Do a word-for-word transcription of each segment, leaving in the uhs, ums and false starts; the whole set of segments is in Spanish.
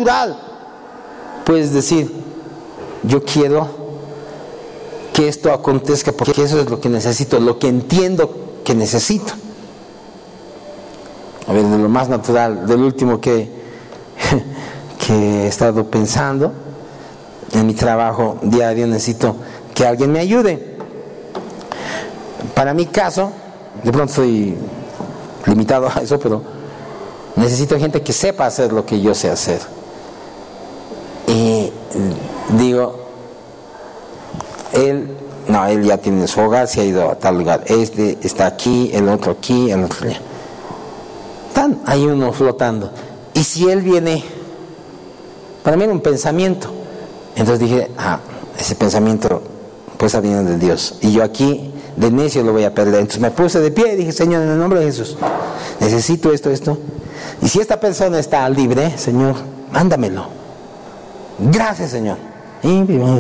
natural puedes decir: yo quiero que esto acontezca porque eso es lo que necesito, lo que entiendo que necesito. A ver, de lo más natural, del último que, que he estado pensando, en mi trabajo diario necesito que alguien me ayude. Para mi caso, de pronto estoy limitado a eso, pero necesito gente que sepa hacer lo que yo sé hacer. Y digo, él, no, él ya tiene su hogar, se ha ido a tal lugar, este está aquí, el otro aquí, el otro allá. Están ahí uno flotando. Y si él viene, para mí era un pensamiento. Entonces dije, ah, ese pensamiento pues viene de Dios. Y yo aquí, de necio, lo voy a perder. Entonces me puse de pie y dije: Señor, en el nombre de Jesús, necesito esto, esto. Y si esta persona está libre, Señor, mándamelo. Gracias, Señor. Y,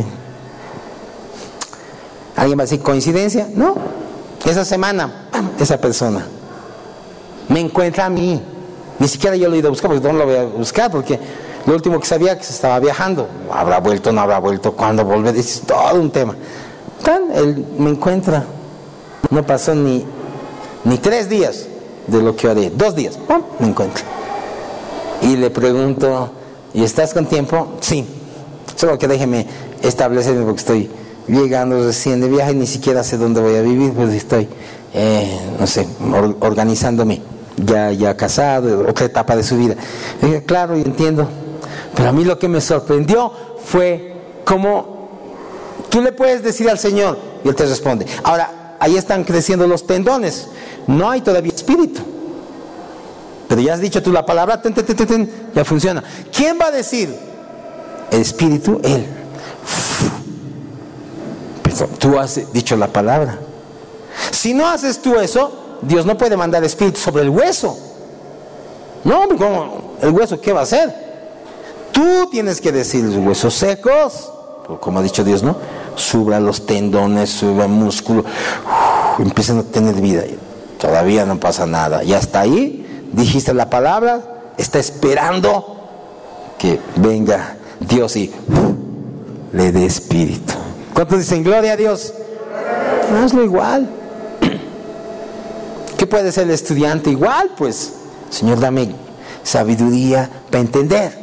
¿alguien va a decir coincidencia? No. Esa semana, esa persona me encuentra a mí. Ni siquiera yo lo he ido a buscar, porque no lo voy a buscar, porque lo último que sabía que se estaba viajando. ¿Habrá vuelto, no habrá vuelto? ¿Cuándo volver? Es todo un tema. Tan, él me encuentra. No pasó ni, ni tres días de lo que haré. Dos días, ¡pum!, me encuentra. Y le pregunto: ¿y estás con tiempo? Sí. Solo que déjeme establecerme porque estoy llegando recién de viaje y ni siquiera sé dónde voy a vivir, pues estoy, eh, no sé, or, organizándome. Ya, ya casado, otra etapa de su vida. Y dije: claro, y entiendo. Pero a mí lo que me sorprendió fue cómo tú le puedes decir al Señor y Él te responde. Ahora, ahí están creciendo los tendones. No hay todavía espíritu. Pero ya has dicho tú la palabra, ten, ten, ten, ten, ya funciona. ¿Quién va a decir? El espíritu, Él. Pero tú has dicho la palabra. Si no haces tú eso, Dios no puede mandar espíritu sobre el hueso. No, ¿cómo? ¿El hueso qué va a hacer? Tú tienes que decir: los huesos secos, como ha dicho Dios, ¿no? Suba los tendones, suba el músculo, uf, empiezan a tener vida. Todavía no pasa nada. Ya está ahí, dijiste la palabra, está esperando que venga Dios y uf, le dé espíritu. ¿Cuántos dicen gloria a Dios? Hazlo igual. ¿Qué puede ser el estudiante? Igual, pues, Señor, dame sabiduría para entender.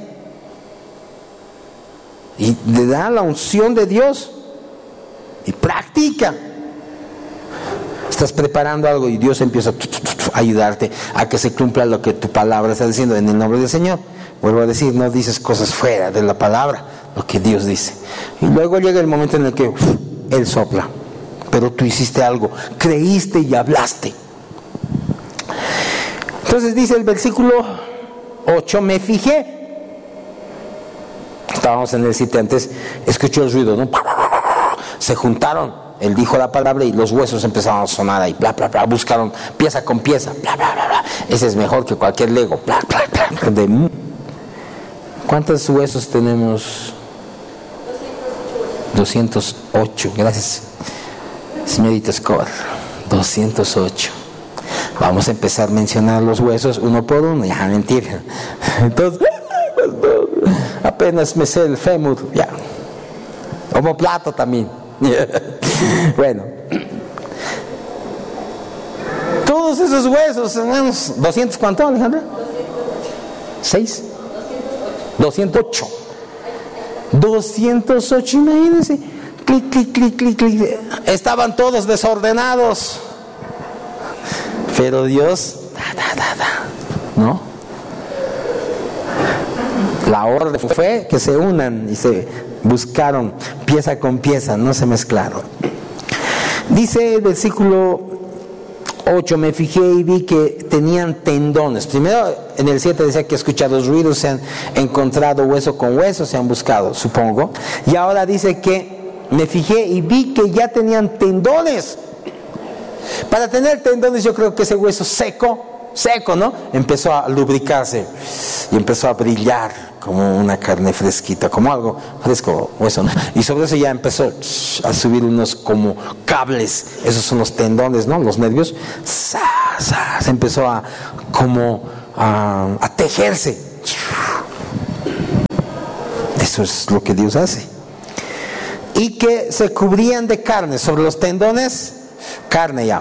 Y le da la unción de Dios y practica. Estás preparando algo y Dios empieza a ayudarte a que se cumpla lo que tu palabra está diciendo en el nombre del Señor. Vuelvo a decir, no dices cosas fuera de la palabra, lo que Dios dice. Y luego llega el momento en el que uf, Él sopla, pero tú hiciste algo, creíste y hablaste. Entonces dice el versículo ocho: me fijé. Estábamos en el siete antes, escuchó el ruido, ¿no? Se juntaron, él dijo la palabra y los huesos empezaron a sonar ahí, bla, bla, bla, buscaron pieza con pieza, bla, bla, bla, bla. Ese es mejor que cualquier Lego, bla, bla, bla. De... ¿Cuántos huesos tenemos? doscientos ocho, gracias, señorita Escobar. doscientos ocho. Vamos a empezar a mencionar los huesos uno por uno. Ya, mentira. Entonces, apenas me sé el fémur, ya. Omoplato también. Bueno. Todos esos huesos, hermanos. ¿doscientos cuánto, Alejandra? ¿seis? doscientos ocho. doscientos ocho, imagínense. Clic, clic, clic, clic, clic. Estaban todos desordenados. Pero Dios, da, da, da, da, ¿no? La orden fue que se unan y se buscaron pieza con pieza, no se mezclaron. Dice el versículo ocho: me fijé y vi que tenían tendones. Primero en el siete decía que escuchados ruidos, se han encontrado hueso con hueso, se han buscado, supongo. Y ahora dice que me fijé y vi que ya tenían tendones. Para tener tendones, yo creo que ese hueso seco, seco, ¿no? Empezó a lubricarse y empezó a brillar como una carne fresquita, como algo fresco, hueso, ¿no? Y sobre eso ya empezó a subir unos como cables, esos son los tendones, ¿no? Los nervios, ¡sa, sa! Se empezó a como a, a tejerse. Eso es lo que Dios hace. Y que se cubrían de carne, sobre los tendones, carne ya.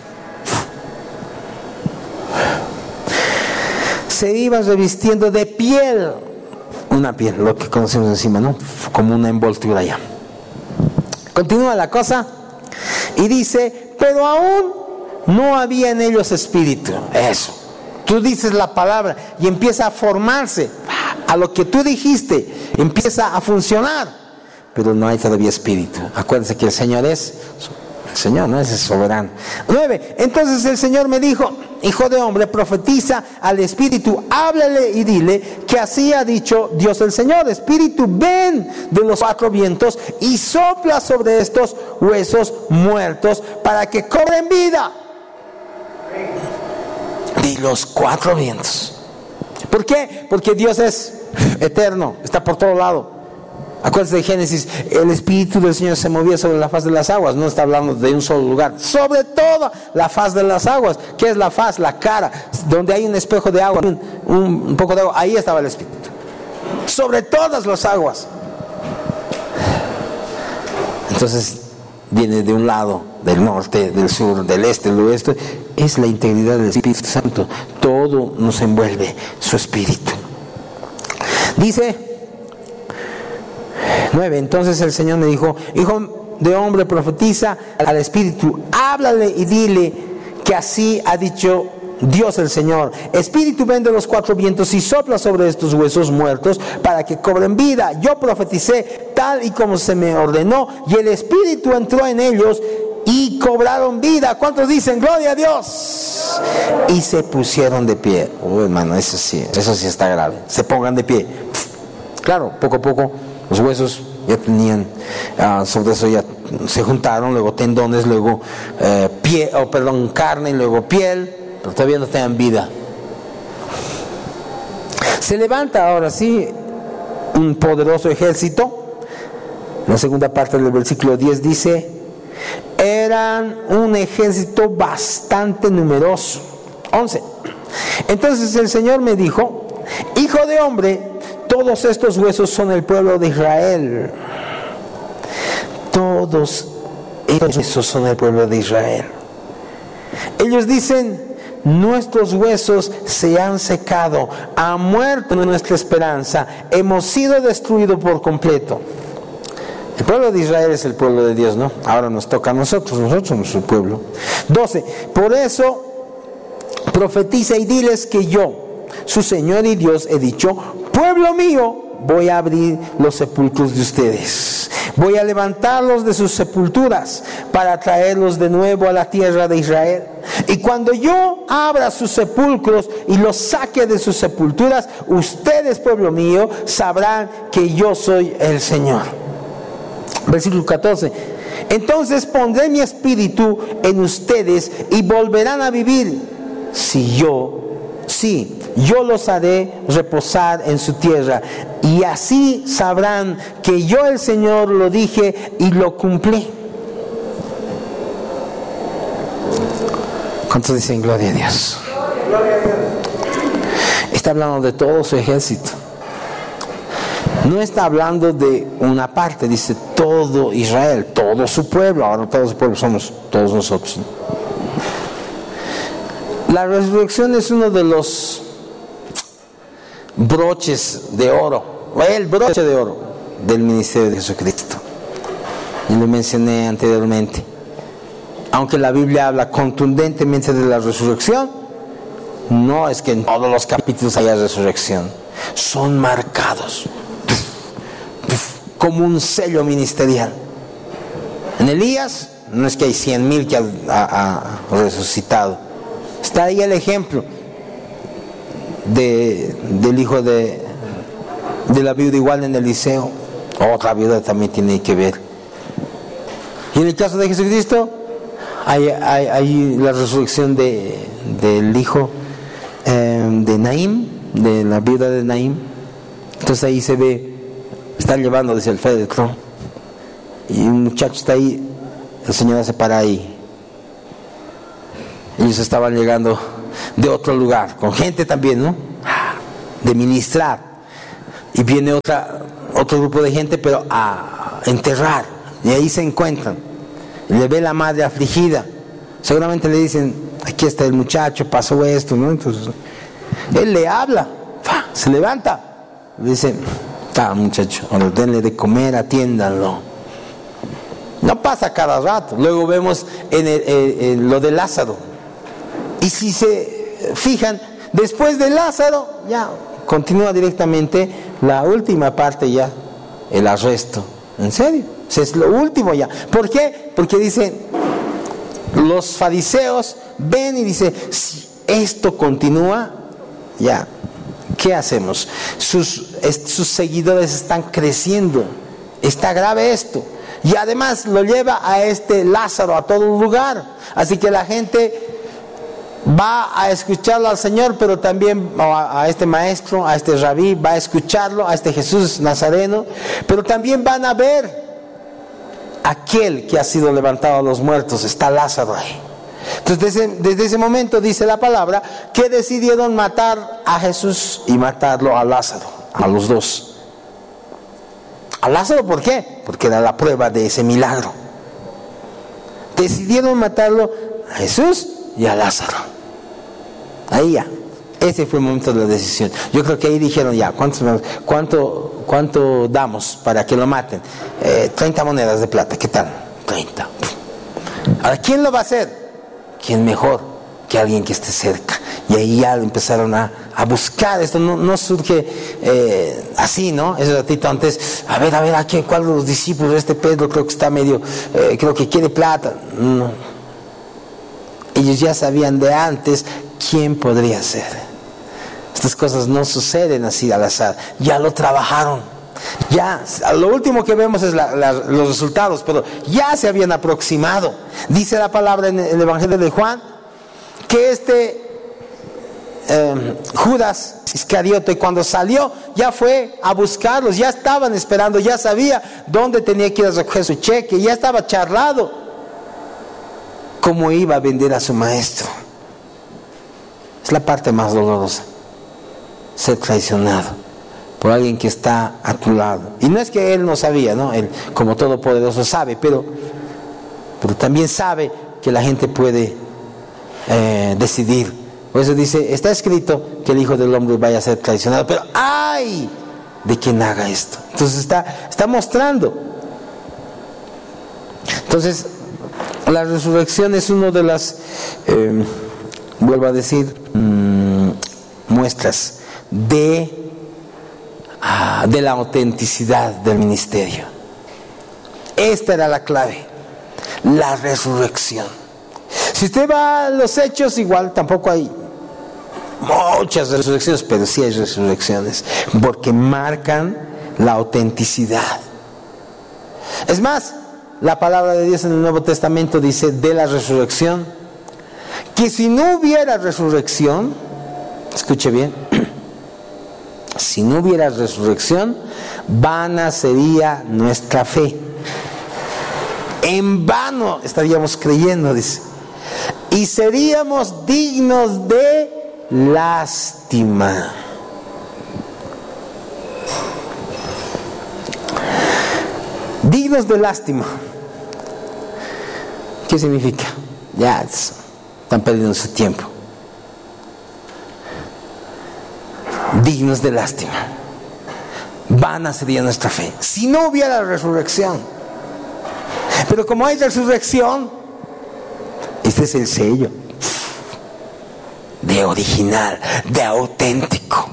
Se iba revistiendo de piel, una piel, lo que conocemos encima, ¿no? Como una envoltura ya. Continúa la cosa y dice, pero aún no había en ellos espíritu. Eso. Tú dices la palabra y empieza a formarse. A lo que tú dijiste, empieza a funcionar. Pero no hay todavía espíritu. Acuérdense que el Señor es, el Señor no es el soberano. Nueve. Entonces el Señor me dijo, hijo de hombre, profetiza al espíritu, háblale y dile que así ha dicho Dios el Señor. Espíritu, ven de los cuatro vientos y sopla sobre estos huesos muertos para que cobren vida. De los cuatro vientos. ¿Por qué? Porque Dios es eterno, está por todo lado. Acuérdense de Génesis, el Espíritu del Señor se movía sobre la faz de las aguas. No está hablando de un solo lugar, sobre toda la faz de las aguas. ¿Qué es la faz? La cara, donde hay un espejo de agua, un, un, un poco de agua, ahí estaba el Espíritu, sobre todas las aguas. Entonces viene de un lado, del norte, del sur, del este, del oeste. Es la integridad del Espíritu Santo. Todo nos envuelve su Espíritu. Dice nueve. Entonces el Señor me dijo, hijo de hombre, profetiza al Espíritu, háblale y dile que así ha dicho Dios el Señor. Espíritu, ven de los cuatro vientos y sopla sobre estos huesos muertos para que cobren vida. Yo profeticé tal y como se me ordenó, y el Espíritu entró en ellos y cobraron vida. ¿Cuántos dicen gloria a Dios? Y se pusieron de pie. Oh, hermano, eso sí, eso sí está grave. Se pongan de pie. Claro, poco a poco los huesos ya tenían, uh, sobre eso ya se juntaron, luego tendones, luego uh, pie, oh, perdón, carne, luego piel, pero todavía no tenían vida. Se levanta ahora sí un poderoso ejército. La segunda parte del versículo diez dice, eran un ejército bastante numeroso. once. Entonces el Señor me dijo, hijo de hombre, todos estos huesos son el pueblo de Israel. Todos estos huesos son el pueblo de Israel. Ellos dicen, nuestros huesos se han secado, ha muerto nuestra esperanza, hemos sido destruidos por completo. El pueblo de Israel es el pueblo de Dios, ¿no? Ahora nos toca a nosotros, nosotros somos su pueblo. doce. Por eso profetiza y diles que yo, su Señor y Dios, he dicho, pueblo mío, voy a abrir los sepulcros de ustedes. Voy a levantarlos de sus sepulturas para traerlos de nuevo a la tierra de Israel. Y cuando yo abra sus sepulcros y los saque de sus sepulturas, ustedes, pueblo mío, sabrán que yo soy el Señor. Versículo catorce. Entonces pondré mi espíritu en ustedes y volverán a vivir. Si yo, sí, yo los haré reposar en su tierra, y así sabrán que yo el Señor lo dije y lo cumplí. ¿Cuántos dicen gloria a Dios? Está hablando de todo su ejército. No está hablando de una parte, dice todo Israel, todo su pueblo. Ahora todo su pueblo somos todos nosotros, ¿no? La resurrección es uno de los broches de oro, el broche de oro del ministerio de Jesucristo. Y lo mencioné anteriormente. Aunque la Biblia habla contundentemente de la resurrección, no es que en todos los capítulos haya resurrección. Son marcados como un sello ministerial. En Elías no es que hay cien mil que ha, ha, ha resucitado. Está ahí el ejemplo de, del hijo de, de la viuda igual en Eliseo. Otra viuda también tiene que ver. Y en el caso de Jesucristo hay, hay, hay la resurrección de, del hijo eh, de Naim, de la viuda de Naim. Entonces ahí se ve, están llevando desde el féretro y un muchacho está ahí, el Señor se para ahí. Ellos estaban llegando de otro lugar, con gente también, ¿no? De ministrar. Y viene otra otro grupo de gente, pero a enterrar. Y ahí se encuentran. Le ve la madre afligida. Seguramente le dicen, aquí está el muchacho, pasó esto, ¿no? Entonces, él le habla, se levanta, le dice, ah, muchacho, denle de comer, atiéndanlo. No pasa cada rato. Luego vemos en, el, en lo de Lázaro. Y si se fijan, después de Lázaro, ya continúa directamente la última parte ya, el arresto. ¿En serio? O sea, es lo último ya. ¿Por qué? Porque dicen, los fariseos ven y dicen, si esto continúa, ya, ¿qué hacemos? Sus, sus seguidores están creciendo, está grave esto. Y además lo lleva a este Lázaro a todo lugar. Así que la gente va a escucharlo al Señor, pero también a, a este maestro, a este rabí, va a escucharlo, a este Jesús Nazareno, pero también van a ver aquel que ha sido levantado a los muertos. Está Lázaro ahí. Entonces desde, desde ese momento dice la palabra que decidieron matar a Jesús y matarlo a Lázaro, a los dos. A Lázaro, ¿por qué? Porque era la prueba de ese milagro. Decidieron matarlo a Jesús y a Lázaro. Ahí ya. Ese fue el momento de la decisión. Yo creo que ahí dijeron ya, ¿cuánto, cuánto, cuánto damos para que lo maten? Eh, treinta monedas de plata, ¿qué tal? treinta. Ahora, ¿quién lo va a hacer? ¿Quién mejor que alguien que esté cerca? Y ahí ya empezaron a, a buscar. Esto no, no surge eh, así, ¿no? Ese ratito antes, a ver, a ver, ¿a quién, cuál de los discípulos? Este Pedro creo que está medio, eh, creo que quiere plata. No. Ellos ya sabían de antes quién podría ser. Estas cosas no suceden así al azar. Ya lo trabajaron. Ya, lo último que vemos es la, la, los resultados, pero ya se habían aproximado. Dice la palabra en el Evangelio de Juan que este eh, Judas Iscariote, cuando salió, ya fue a buscarlos, ya estaban esperando, ya sabía dónde tenía que ir a recoger su cheque, ya estaba charlado cómo iba a vender a su maestro. Es la parte más dolorosa, ser traicionado por alguien que está a tu lado. Y no es que él no sabía, ¿no? Él, como todopoderoso, sabe, pero, pero también sabe que la gente puede eh, decidir. Por eso dice, está escrito que el Hijo del Hombre vaya a ser traicionado, pero ¡ay! De quien haga esto. Entonces está, está mostrando. Entonces, la resurrección es una de las, eh, vuelvo a decir, mmm, muestras de de la autenticidad del ministerio. Esta era la clave, la resurrección. Si usted va a los hechos, igual tampoco hay muchas resurrecciones, pero sí hay resurrecciones, porque marcan la autenticidad. Es más, la palabra de Dios en el Nuevo Testamento dice de la resurrección, que si no hubiera resurrección, escuche bien, si no hubiera resurrección, vana sería nuestra fe. En vano estaríamos creyendo, dice. Y seríamos dignos de lástima. Dignos de lástima. ¿Qué significa? Ya están perdiendo su tiempo. Dignos de lástima. Vana sería nuestra fe si no hubiera resurrección. Pero como hay resurrección, este es el sello de original, de auténtico.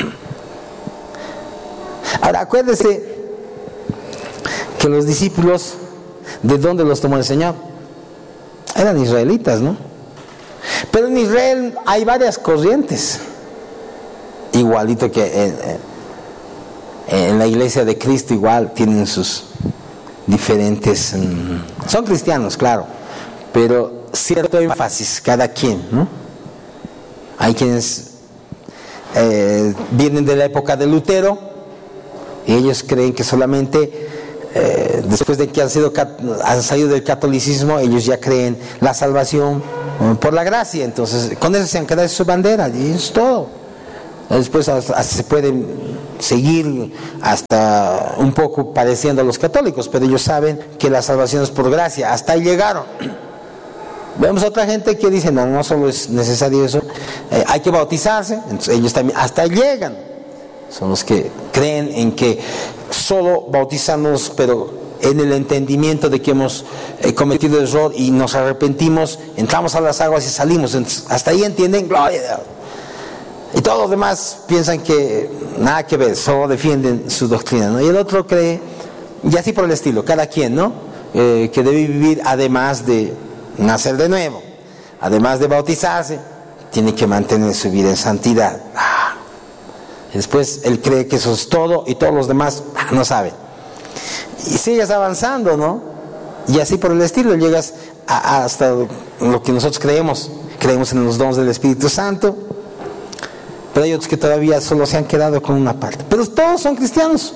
Ahora acuérdese que los discípulos, ¿de dónde los tomó el Señor? Eran israelitas, ¿no? Pero en Israel hay varias corrientes. Igualito que en, en la iglesia de Cristo, igual tienen sus diferentes, um, son cristianos, claro, pero cierto énfasis cada quien, ¿no? Hay quienes eh, vienen de la época de Lutero y ellos creen que solamente eh, después de que han sido han salido del catolicismo, ellos ya creen la salvación eh, por la gracia. Entonces con eso se han quedado su bandera y eso es todo. Después hasta, hasta se pueden seguir hasta un poco pareciendo a los católicos, pero ellos saben que la salvación es por gracia, hasta ahí llegaron. Vemos a otra gente que dice, no, no solo es necesario eso, eh, hay que bautizarse, entonces ellos también hasta ahí llegan. Son los que creen en que solo bautizarnos, pero en el entendimiento de que hemos eh, cometido error y nos arrepentimos, entramos a las aguas y salimos. Entonces, hasta ahí entienden, gloria a Dios. Y todos los demás piensan que nada que ver, solo defienden su doctrina, ¿no? Y el otro cree, y así por el estilo, cada quien, ¿no? Eh, que debe vivir, además de nacer de nuevo, además de bautizarse, tiene que mantener su vida en santidad. Ah. Después él cree que eso es todo y todos los demás ah, no saben. Y sigues avanzando, ¿no? Y así por el estilo llegas a, a hasta lo que nosotros creemos. Creemos en los dones del Espíritu Santo. Pero hay otros que todavía solo se han quedado con una parte. Pero todos son cristianos.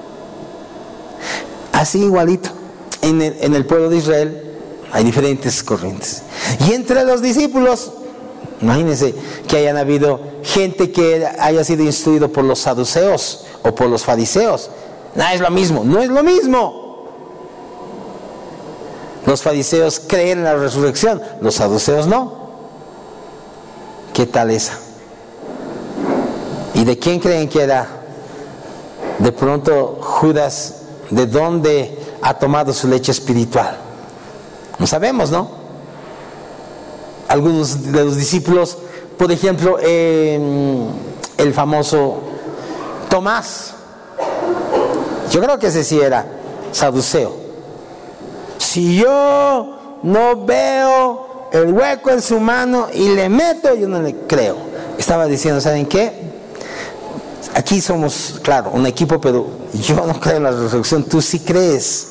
Así igualito. En el, en el pueblo de Israel hay diferentes corrientes. Y entre los discípulos, imagínense que hayan habido gente que haya sido instruido por los saduceos o por los fariseos. No es lo mismo, no es lo mismo. Los fariseos creen en la resurrección, los saduceos no. ¿Qué tal esa? ¿Y de quién creen que era? De pronto Judas, ¿de dónde ha tomado su leche espiritual? No sabemos, ¿no? Algunos de los discípulos, por ejemplo, eh, el famoso Tomás, yo creo que ese sí era saduceo. Si yo no veo el hueco en su mano y le meto, yo no le creo. Estaba diciendo, ¿saben qué? Aquí somos, claro, un equipo, pero yo no creo en la resurrección, tú sí crees.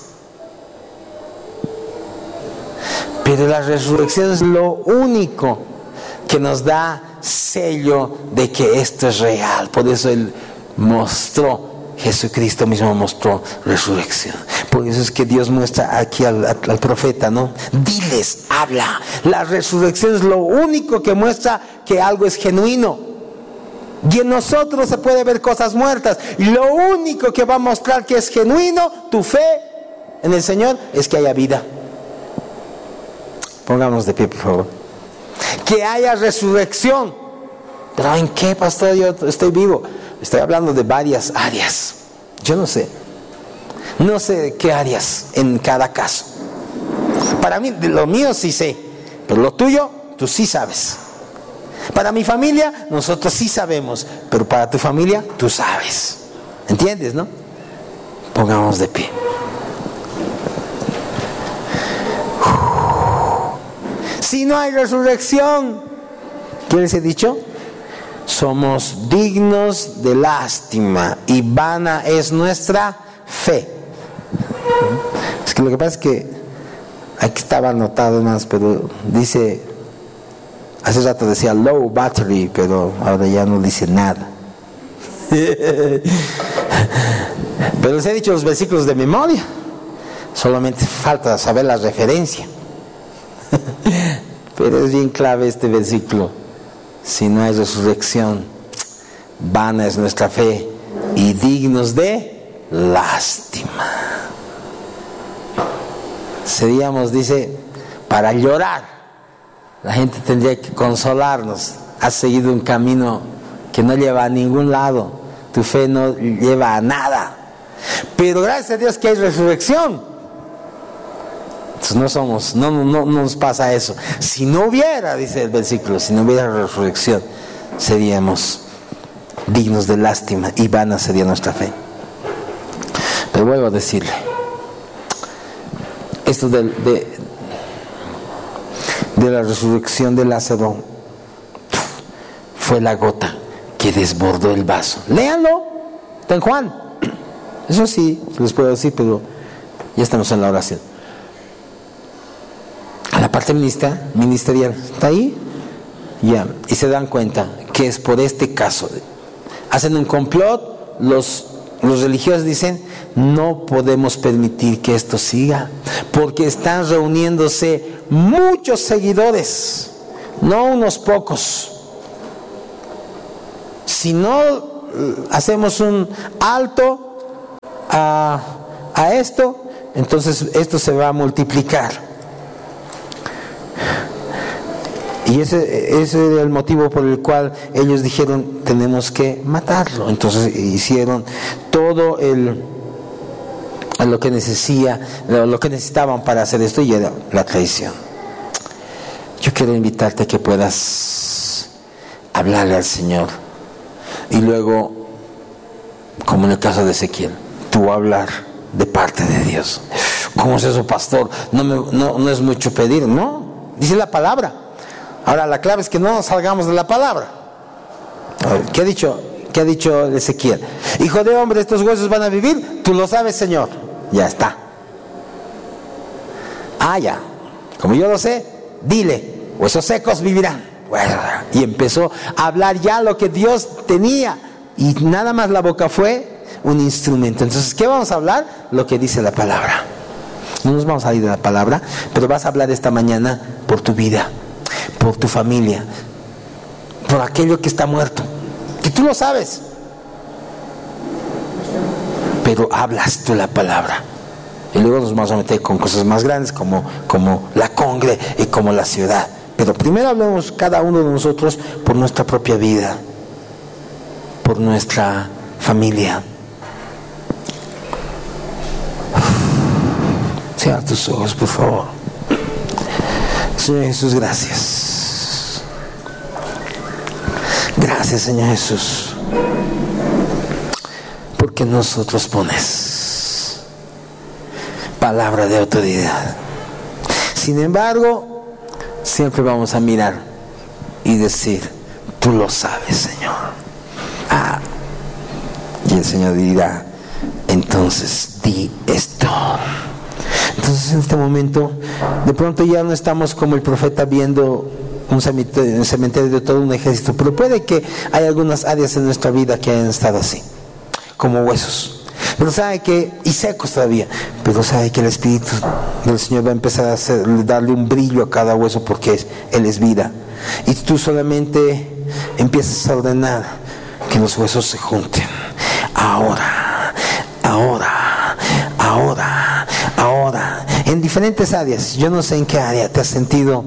Pero la resurrección es lo único que nos da sello de que esto es real. Por eso Él mostró, Jesucristo mismo mostró resurrección. Por eso es que Dios muestra aquí al, al profeta, ¿no? Diles, habla. La resurrección es lo único que muestra que algo es genuino. Y en nosotros se puede ver cosas muertas. Y lo único que va a mostrar que es genuino, tu fe en el Señor, es que haya vida. Pongámonos de pie, por favor. Que haya resurrección. ¿Pero en qué, pastor? Yo estoy vivo. Estoy hablando de varias áreas. Yo no sé. No sé de qué áreas en cada caso. Para mí, de lo mío sí sé. Pero lo tuyo, tú sí sabes. Para mi familia, nosotros sí sabemos, pero para tu familia, tú sabes. ¿Entiendes, no? Pongamos de pie. Si no hay resurrección, ¿qué les he dicho? Somos dignos de lástima y vana es nuestra fe. Es que lo que pasa es que aquí estaba anotado más, pero dice... Hace rato decía low battery, pero ahora ya no dice nada. Pero les he dicho los versículos de memoria. Solamente falta saber la referencia. Pero es bien clave este versículo. Si no hay resurrección, vana es nuestra fe y dignos de lástima. Seríamos, dice, para llorar. La gente tendría que consolarnos. Has seguido un camino que no lleva a ningún lado. Tu fe no lleva a nada. Pero gracias a Dios que hay resurrección. Entonces no somos, no, no, no nos pasa eso. Si no hubiera, dice el versículo, si no hubiera resurrección, seríamos dignos de lástima y vana sería nuestra fe. Pero vuelvo a decirle, esto de, de de la resurrección de Lázaro fue la gota que desbordó el vaso. Léanlo, está en Juan. Eso sí, les puedo decir, pero ya estamos en la oración. A la parte ministra, ministerial, ¿está ahí? Ya, y se dan cuenta que es por este caso. Hacen un complot, los, los religiosos dicen, no podemos permitir que esto siga, porque están reuniéndose muchos seguidores, no unos pocos, Si no hacemos un alto a, a esto, entonces esto se va a multiplicar. Y ese, ese era el motivo por el cual ellos dijeron, tenemos que matarlo. Entonces hicieron todo el, lo que necesitía, lo que necesitaban para hacer esto, y era la traición. Yo quiero invitarte a que puedas hablarle al Señor, y luego, como en el caso de Ezequiel, tú hablar de parte de Dios. ¿Cómo es eso, pastor? No, me, no, no es mucho pedir, ¿no? Dice la palabra. Ahora la clave es que no salgamos de la palabra. ¿Qué ha dicho? ¿Qué ha dicho Ezequiel? Hijo de hombre, estos huesos van a vivir. Tú lo sabes, Señor. Ya está. Ah, ya. Como yo lo sé, dile, huesos secos vivirán. Bueno, y empezó a hablar ya lo que Dios tenía. Y nada más la boca fue un instrumento. Entonces, ¿qué vamos a hablar? Lo que dice la palabra. No nos vamos a ir de la palabra, pero vas a hablar esta mañana por tu vida, por tu familia, por aquello que está muerto, que tú lo sabes, pero hablas tú la palabra. Y luego nos vamos a meter con cosas más grandes como, como la congre y como la ciudad. Pero primero hablemos cada uno de nosotros por nuestra propia vida, por nuestra familia. Cierra tus ojos, por favor. Señor Jesús, gracias. Gracias, Señor Jesús, porque nosotros pones palabra de autoridad. Sin embargo, siempre vamos a mirar y decir, tú lo sabes, Señor. Ah, y el Señor dirá, entonces di esto. Entonces en este momento, de pronto ya no estamos como el profeta viendo un cementerio, un cementerio de todo un ejército, pero puede que hay algunas áreas en nuestra vida que hayan estado así, como huesos. Pero sabe que, y secos todavía, pero sabe que el Espíritu del Señor va a empezar a hacer, darle un brillo a cada hueso, porque es, Él es vida. Y tú solamente empiezas a ordenar que los huesos se junten. Ahora, ahora, ahora, ahora, en diferentes áreas. Yo no sé en qué área te has sentido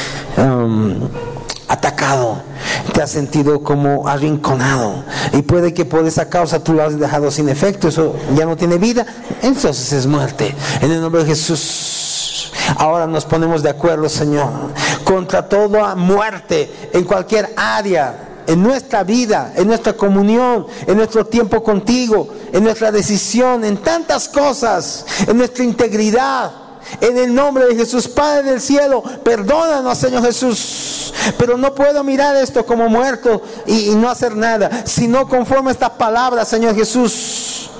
um, atacado, te has sentido como arrinconado, y puede que por esa causa tú lo has dejado sin efecto, eso ya no tiene vida, entonces es muerte. En el nombre de Jesús, ahora nos ponemos de acuerdo, Señor, contra toda muerte en cualquier área, en nuestra vida, en nuestra comunión, en nuestro tiempo contigo, en nuestra decisión, en tantas cosas, en nuestra integridad. En el nombre de Jesús, Padre del cielo, perdónanos, Señor Jesús. Pero no puedo mirar esto como muerto y, y no hacer nada, sino conforme a esta palabra, Señor Jesús.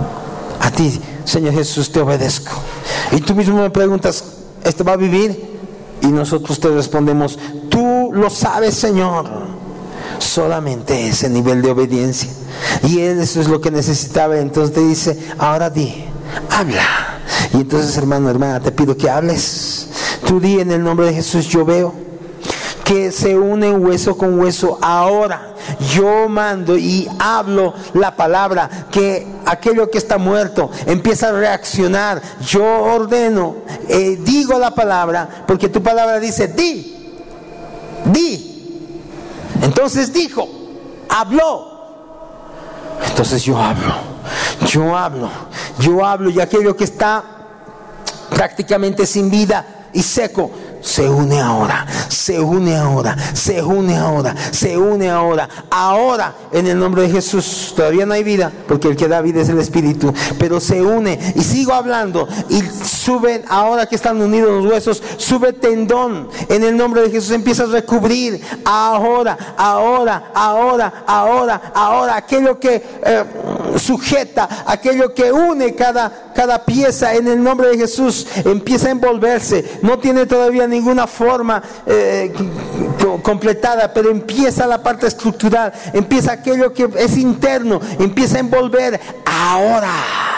A ti, Señor Jesús, te obedezco. Y tú mismo me preguntas, ¿esto va a vivir? Y nosotros te respondemos, tú lo sabes, Señor. Solamente ese nivel de obediencia. Y Él, eso es lo que necesitaba. Entonces te dice, ahora di, habla. Y entonces, hermano, hermana, te pido que hables. Tú di en el nombre de Jesús, yo veo que se une hueso con hueso. Ahora yo mando y hablo la palabra, que aquello que está muerto empieza a reaccionar. Yo ordeno, eh, digo la palabra, porque tu palabra dice, di, di. Entonces dijo, habló. Entonces yo hablo, yo hablo, yo hablo, y aquello que está prácticamente sin vida y seco, se une ahora, se une ahora, se une ahora, se une ahora, ahora, en el nombre de Jesús. Todavía no hay vida, porque el que da vida es el Espíritu, pero se une, y sigo hablando, y sube, ahora que están unidos los huesos, sube tendón, en el nombre de Jesús, empieza a recubrir, ahora, ahora, ahora, ahora, ahora, aquello que eh, sujeta, aquello que une cada, cada pieza, en el nombre de Jesús, empieza a envolverse. No tiene todavía ninguna forma eh, completada, pero empieza la parte estructural, empieza aquello que es interno, empieza a envolver. Ahora,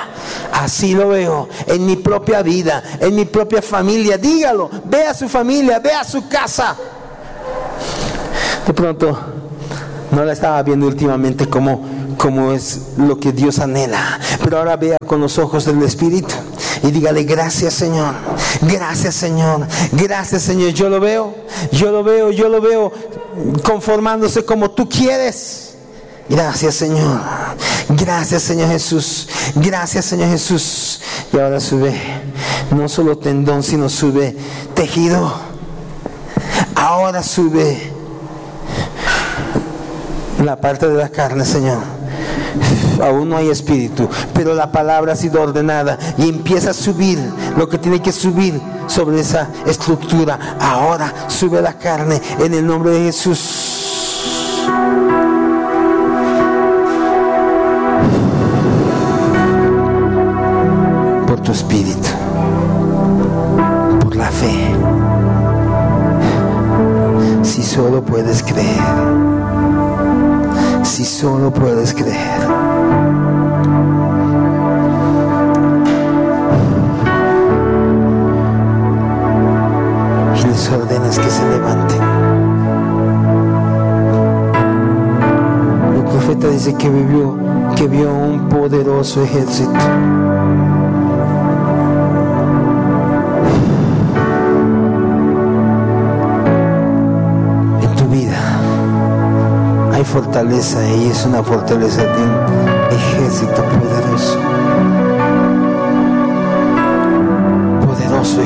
así lo veo en mi propia vida, en mi propia familia. Dígalo, ve a su familia, ve a su casa. De pronto no la estaba viendo últimamente como, como es lo que Dios anhela, pero ahora vea con los ojos del Espíritu y dígale: gracias, Señor, gracias, Señor, gracias, Señor. Yo lo veo, yo lo veo, yo lo veo conformándose como tú quieres. Gracias, Señor, gracias, Señor Jesús, gracias, Señor Jesús. Y ahora sube no solo tendón, sino sube tejido. Ahora sube la parte de la carne, Señor. Aún no hay espíritu, pero la palabra ha sido ordenada y empieza a subir lo que tiene que subir sobre esa estructura. Ahora sube la carne en el nombre de Jesús. Por tu espíritu, por la fe. Si solo puedes creer, si solo puedes creer. Y les ordenas que se levanten. El profeta dice que vivió, que vio un poderoso ejército. Hay fortaleza y es una fortaleza de un ejército poderoso.